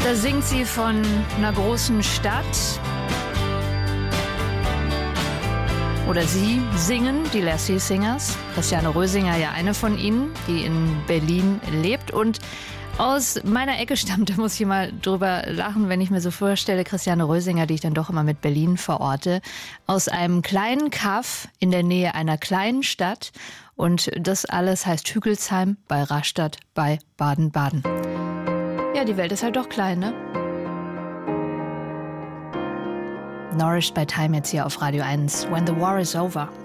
Da singt sie von einer großen Stadt. Oder sie singen, die Lassie Singers. Christiane Rösinger, ja eine von ihnen, die in Berlin lebt. Und aus meiner Ecke stammt, da muss ich mal drüber lachen, wenn ich mir so vorstelle, Christiane Rösinger, die ich dann doch immer mit Berlin verorte, aus einem kleinen Kaff in der Nähe einer kleinen Stadt. Und das alles heißt Hügelsheim bei Rastatt bei Baden-Baden. Ja, die Welt ist halt doch klein, ne? Nourished by Time jetzt hier auf Radio 1. When the War is Over.